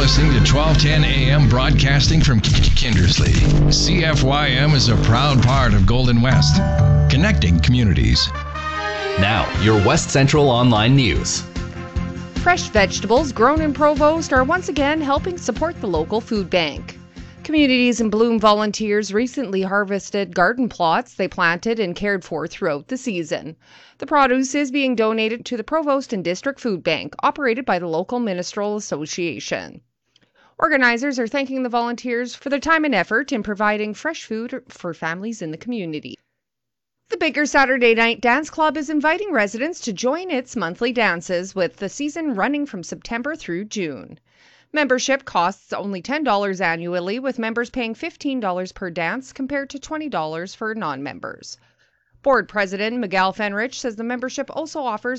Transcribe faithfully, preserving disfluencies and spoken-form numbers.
listening to twelve ten A M broadcasting from Kindersley. C F Y M is a proud part of Golden West, connecting communities. Now, your West Central Online News. Fresh vegetables grown in Provost are once again helping support the local food bank. Communities in Bloom volunteers recently harvested garden plots they planted and cared for throughout the season. The produce is being donated to the Provost and District Food Bank, operated by the local Ministerial Association. Organizers are thanking the volunteers for their time and effort in providing fresh food for families in the community. The Bigger Saturday Night Dance Club is inviting residents to join its monthly dances, with the season running from September through June. Membership costs only ten dollars annually, with members paying fifteen dollars per dance compared to twenty dollars for non-members. Board President Miguel Fenrich says the membership also offers